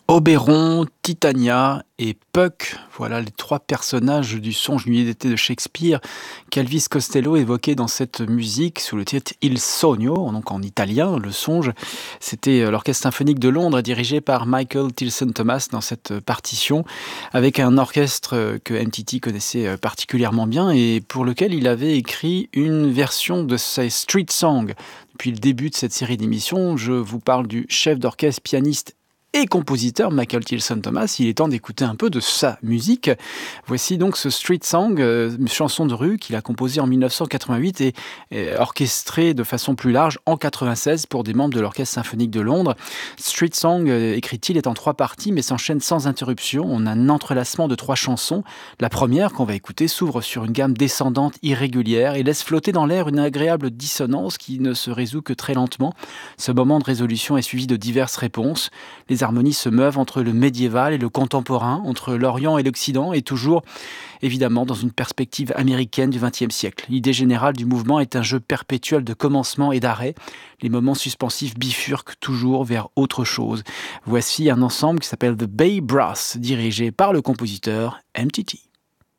Oberon, Titania et Puck, voilà les trois personnages du songe Nuit d'été de Shakespeare qu'Elvis Costello évoquait dans cette musique sous le titre Il Sogno, donc en italien, le songe. C'était l'Orchestre symphonique de Londres dirigé par Michael Tilson Thomas dans cette partition, avec un orchestre que MTT connaissait particulièrement bien et pour lequel il avait écrit une version de ses Street Songs. Depuis le début de cette série d'émissions, je vous parle du chef d'orchestre, pianiste et compositeur Michael Tilson Thomas. Il est temps d'écouter un peu de sa musique. Voici donc ce Street Song, une chanson de rue qu'il a composée en 1988 et orchestrée de façon plus large en 96 pour des membres de l'Orchestre symphonique de Londres. Street Song, écrit-il, est en trois parties mais s'enchaîne sans interruption. On a un entrelacement de trois chansons. La première, qu'on va écouter, s'ouvre sur une gamme descendante irrégulière et laisse flotter dans l'air une agréable dissonance qui ne se résout que très lentement. Ce moment de résolution est suivi de diverses réponses. Les harmonies se meuvent entre le médiéval et le contemporain, entre l'Orient et l'Occident, et toujours, évidemment, dans une perspective américaine du XXe siècle. L'idée générale du mouvement est un jeu perpétuel de commencement et d'arrêt. Les moments suspensifs bifurquent toujours vers autre chose. Voici un ensemble qui s'appelle The Bay Brass, dirigé par le compositeur MTT.